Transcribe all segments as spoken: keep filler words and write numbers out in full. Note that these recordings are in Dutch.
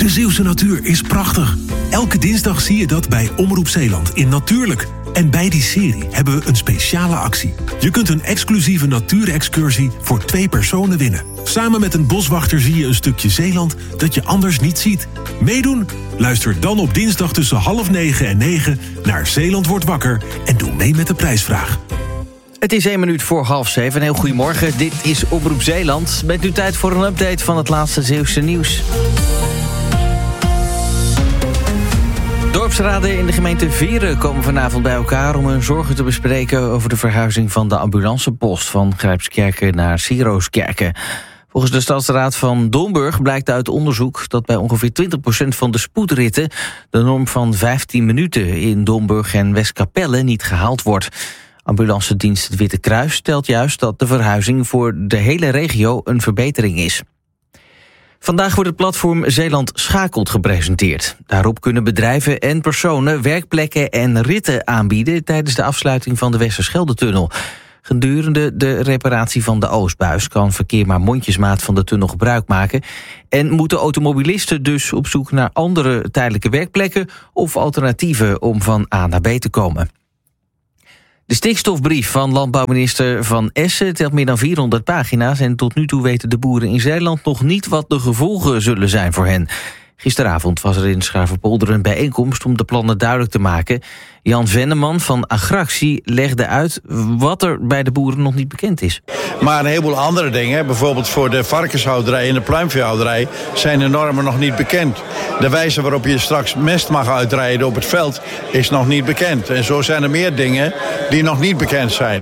De Zeeuwse natuur is prachtig. Elke dinsdag zie je dat bij Omroep Zeeland in Natuurlijk. En bij die serie hebben we een speciale actie. Je kunt een exclusieve natuurexcursie voor twee personen winnen. Samen met een boswachter zie je een stukje Zeeland dat je anders niet ziet. Meedoen? Luister dan op dinsdag tussen half negen en negen naar Zeeland wordt wakker en doe mee met de prijsvraag. Het is één minuut voor half zeven. Heel goedemorgen, dit is Omroep Zeeland. Met nu tijd voor een update van het laatste Zeeuwse nieuws. Dorpsraden in de gemeente Veren komen vanavond bij elkaar om hun zorgen te bespreken over de verhuizing van de ambulancepost van Grijpskerken naar Sirooskerken. Volgens de stadsraad van Domburg blijkt uit onderzoek dat bij ongeveer twintig procent van de spoedritten de norm van vijftien minuten in Domburg en Westkapelle niet gehaald wordt. Ambulancedienst het Witte Kruis stelt juist dat de verhuizing voor de hele regio een verbetering is. Vandaag wordt het platform Zeeland Schakelt gepresenteerd. Daarop kunnen bedrijven en personen werkplekken en ritten aanbieden tijdens de afsluiting van de Westerschelde-tunnel. Gedurende de reparatie van de Oostbuis kan verkeer maar mondjesmaat van de tunnel gebruik maken en moeten automobilisten dus op zoek naar andere tijdelijke werkplekken of alternatieven om van A naar B te komen. De stikstofbrief van landbouwminister Van Essen telt meer dan vierhonderd pagina's en tot nu toe weten de boeren in Zeeland nog niet wat de gevolgen zullen zijn voor hen. Gisteravond was er in Schaarwerpolder een bijeenkomst om de plannen duidelijk te maken. Jan Venneman van Agractie legde uit wat er bij de boeren nog niet bekend is. Maar een heleboel andere dingen, bijvoorbeeld voor de varkenshouderij en de pluimveehouderij, zijn de normen nog niet bekend. De wijze waarop je straks mest mag uitrijden op het veld is nog niet bekend. En zo zijn er meer dingen die nog niet bekend zijn.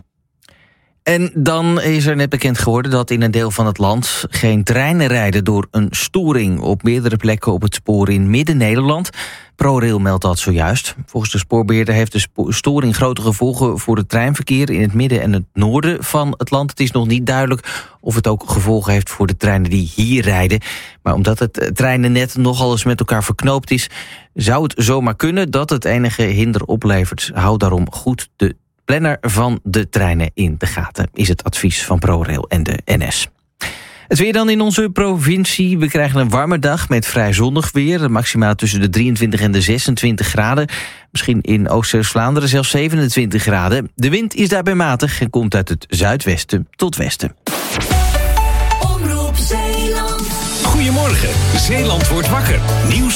En dan is er net bekend geworden dat in een deel van het land geen treinen rijden door een storing op meerdere plekken op het spoor in Midden-Nederland. ProRail meldt dat zojuist. Volgens de spoorbeheerder heeft de storing grote gevolgen voor het treinverkeer in het midden en het noorden van het land. Het is nog niet duidelijk of het ook gevolgen heeft voor de treinen die hier rijden. Maar omdat het treinennet nogal eens met elkaar verknoopt is, zou het zomaar kunnen dat het enige hinder oplevert. Houd daarom goed de planner van de treinen in de gaten, is het advies van ProRail en de N S. Het weer dan in onze provincie. We krijgen een warme dag met vrij zonnig weer. Maximaal tussen de drieëntwintig en de zesentwintig graden. Misschien in Oost-Vlaanderen zelfs zevenentwintig graden. De wind is daarbij matig en komt uit het zuidwesten tot westen. Goedemorgen, Zeeland wordt wakker. Nieuws